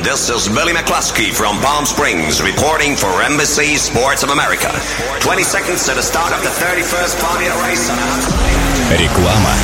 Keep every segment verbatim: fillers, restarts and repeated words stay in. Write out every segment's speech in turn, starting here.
This is Billy McCluskey from Palm Springs reporting for Embassy Sports of America. twenty seconds to the start of the thirty-first Formula race. Реклама.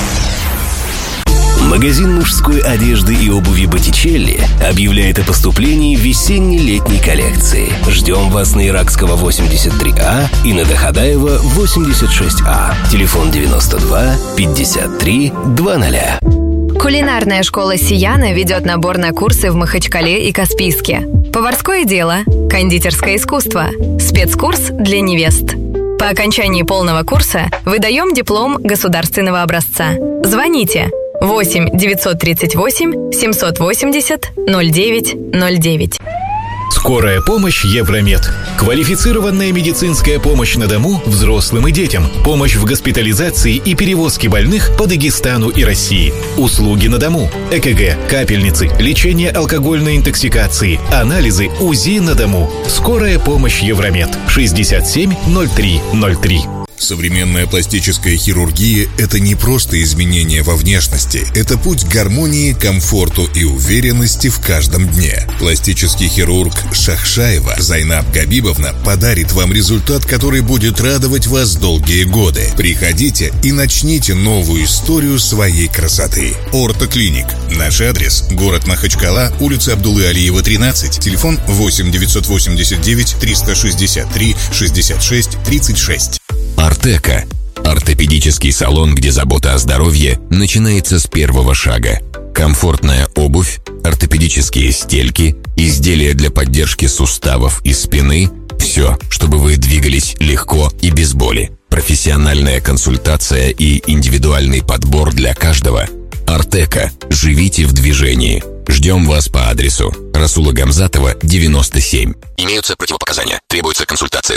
Магазин мужской одежды и обуви Боттичелли объявляет о поступлении весенне-летней коллекции. Ждем вас на Иракского восемьдесят три А и на Доходаева восемьдесят шесть А. Телефон девяносто два пятьдесят три двадцать. Кулинарная школа «Сияна» ведет набор на курсы в Махачкале и Каспийске. Поварское дело, кондитерское искусство, спецкурс для невест. По окончании полного курса выдаем диплом государственного образца. Звоните восемь девятьсот тридцать восемь семьсот восемьдесят ноль девять ноль девять. Скорая помощь Евромед. Квалифицированная медицинская помощь на дому взрослым и детям. Помощь в госпитализации и перевозке больных по Дагестану и России. Услуги на дому. ЭКГ, капельницы, лечение алкогольной интоксикации, анализы, УЗИ на дому. Скорая помощь Евромед. шестьдесят семь ноль три ноль три. Современная пластическая хирургия – это не просто изменения во внешности. Это путь к гармонии, комфорту и уверенности в каждом дне. Пластический хирург Шахшаева Зайнаб Габибовна подарит вам результат, который будет радовать вас долгие годы. Приходите и начните новую историю своей красоты. Ортоклиник. Наш адрес – город Махачкала, улица Абдулы Алиева, тринадцать, телефон восемь девятьсот восемьдесят девять триста шестьдесят три шестьдесят шесть тридцать шесть. Артека – ортопедический салон, где забота о здоровье начинается с первого шага. Комфортная обувь, ортопедические стельки, изделия для поддержки суставов и спины – все, чтобы вы двигались легко и без боли. Профессиональная консультация и индивидуальный подбор для каждого. Артека. Живите в движении. Ждем вас по адресу Расула Гамзатова, девяносто семь. Имеются противопоказания. Требуется консультация с